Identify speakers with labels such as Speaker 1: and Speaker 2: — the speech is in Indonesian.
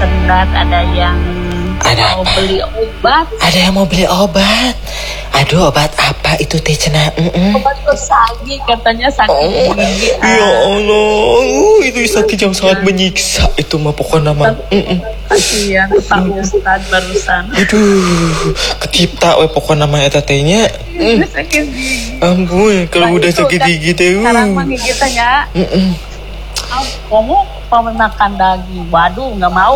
Speaker 1: sendat, ada yang
Speaker 2: Ada
Speaker 1: mau
Speaker 2: apa?
Speaker 1: beli obat.
Speaker 2: Ada yang mau beli obat. Aduh, obat apa itu teh cenah?
Speaker 1: Obat kesagi katanya sakit gigi.
Speaker 2: Ya Allah, itu sakit yang sangat menyiksa itu mah pokoknya mah.
Speaker 1: Kasihan Pak Ustad barusan.
Speaker 2: Aduh, ketipta we pokoknya mah eta teh nya.
Speaker 1: Sakit gigi.
Speaker 2: Ampun, kalau
Speaker 1: Nah,
Speaker 2: udah
Speaker 1: itu
Speaker 2: sakit
Speaker 1: udah-
Speaker 2: gigi teh.
Speaker 1: Sekarang mah gigi tanya, kamu mau makan daging? Waduh, nggak mau.